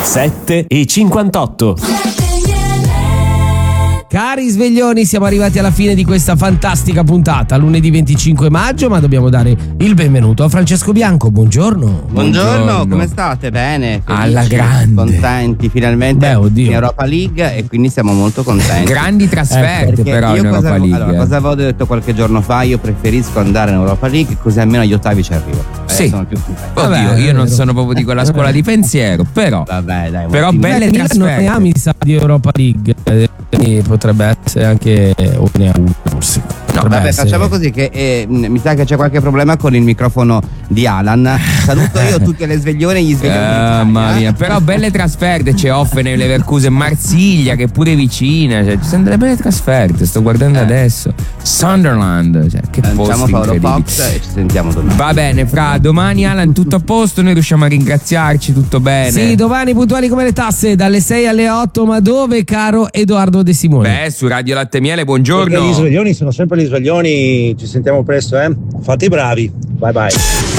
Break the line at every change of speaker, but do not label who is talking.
7:58.
Cari sveglioni, siamo arrivati alla fine di questa fantastica puntata, lunedì 25 maggio, ma dobbiamo dare il benvenuto a Francesco Bianco. Buongiorno.
Buongiorno, come state? Bene? Felici,
alla grande.
Contenti finalmente in Europa League, e quindi siamo molto contenti.
Grandi trasferte però in Europa League.
Allora, cosa avevo detto qualche giorno fa? Io preferisco andare in Europa League, così almeno agli ottavi ci arrivo.
Sì.
Sono più contento.
Oddio, io non sono proprio di quella scuola di pensiero, però
Vabbè, dai,
però belle
non
trasferte.
ne ha, mi sa, di Europa League, potrebbe essere anche ne ha uno forse.
No,
vabbè, facciamo così che mi sa che c'è qualche problema con il microfono di Alan. Saluto io tutte le sveglione e gli sveglioni.
Mamma mia, però belle trasferte. C'è Hoffenheim, Leverkusen, Marsiglia che è pure vicina, cioè, ci sono delle belle trasferte. Sto guardando adesso Sunderland, cioè, che posti incredibili.
Fox e ci sentiamo domani.
Va bene, fra domani Alan tutto a posto, noi riusciamo a ringraziarci, tutto bene?
Sì, domani puntuali come le tasse, dalle 6 alle 8, ma dove, caro Edoardo De Simone?
Beh, su Radio Latte Miele, buongiorno.
Perché gli sveglioni sono sempre gli sveglioni, ci sentiamo presto, Fate i bravi, bye bye.